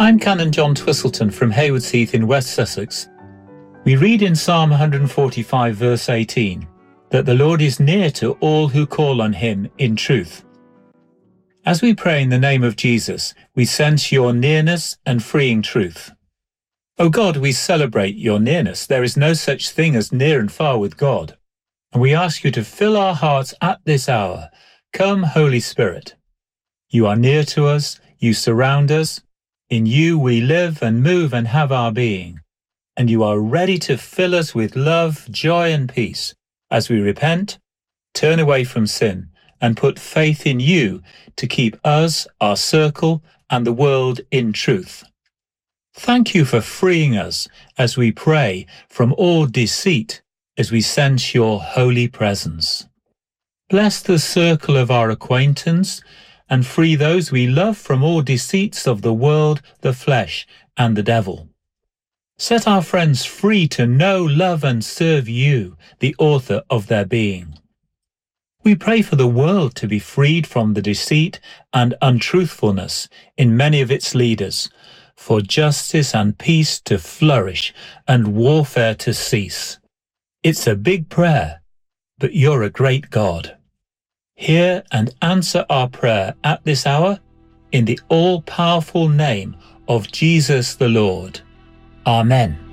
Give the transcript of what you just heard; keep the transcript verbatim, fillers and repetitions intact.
I'm Canon John Twistleton from Haywards Heath in West Sussex. We read in Psalm one forty-five verse eighteen that the Lord is near to all who call on him in truth. As we pray in the name of Jesus, we sense your nearness and freeing truth. O God, we celebrate your nearness. There is no such thing as near and far with God. And we ask you to fill our hearts at this hour. Come, Holy Spirit. You are near to us. You surround us. In you we live and move and have our being. And you are ready to fill us with love, joy, and peace as we repent, turn away from sin, and put faith in you to keep us, our circle, and the world in truth. Thank you for freeing us as we pray from all deceit as we sense your holy presence. Bless the circle of our acquaintance and free those we love from all deceits of the world, the flesh, and the devil. Set our friends free to know, love, and serve you, the author of their being. We pray for the world to be freed from the deceit and untruthfulness in many of its leaders, for justice and peace to flourish and warfare to cease. It's a big prayer, but you're a great God. Hear and answer our prayer at this hour in the all-powerful name of Jesus the Lord. Amen.